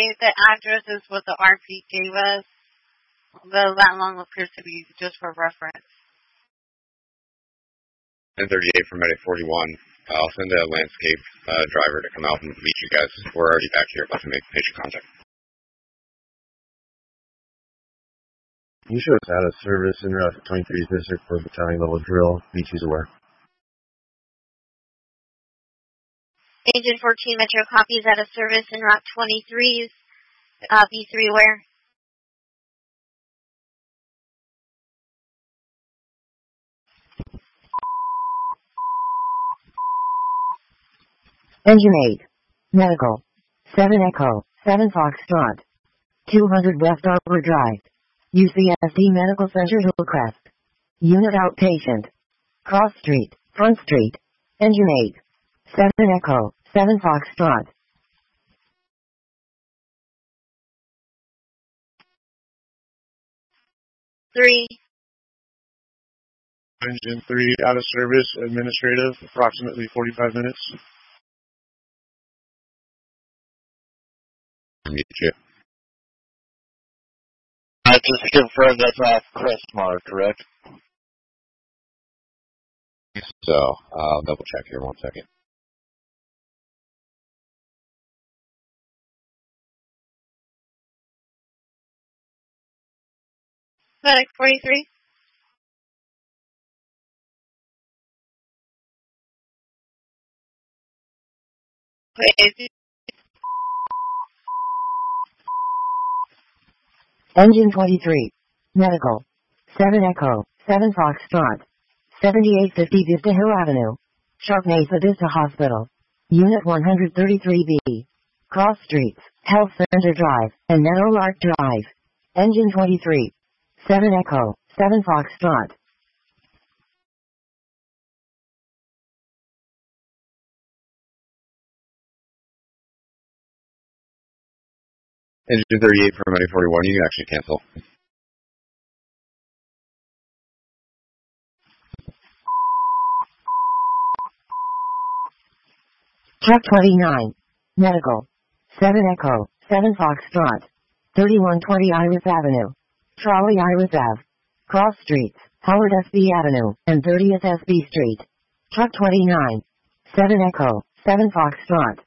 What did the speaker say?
the address is what the RP gave us. That long appears to be just for reference. 1038 for Medic 41. I'll send a landscape driver to come out and meet you guys. We're already back here about to make patient contact. You show us out of service in Route 23's district for battalion level drill. B2's aware. Agent 14 Metro copies out of service in Route 23's B3 aware. Engine 8. Medical. 7 Echo. 7 Foxtrot. 200 West Arbor Drive. UCSD Medical Center Hillcrest. Unit outpatient. Cross Street. Front Street. Engine 8. 7 Echo. 7 Foxtrot. Three. Engine 3 out of service, administrative, approximately 45 minutes. Meet you. Just to confirm, that's off Crestmar, correct? So, I'll double check here 1 second. Medic 43. Wait, Engine 23. Medical. 7 Echo. 7 Foxtrot. 7850 Vista Hill Avenue. Sharp Mesa Vista Hospital. Unit 133B. Cross Streets, Health Center Drive, and Meadowlark Drive. Engine 23. 7 Echo. 7 Foxtrot. Engine 38 for Medic 41. You can actually cancel. Truck 29. Medical. 7 Echo. 7 Foxtrot. 3120 Iris Avenue. Trolley Iris Ave. Cross Streets, Howard SB Avenue, and 30th SB Street. Truck 29. 7 Echo. 7 Foxtrot.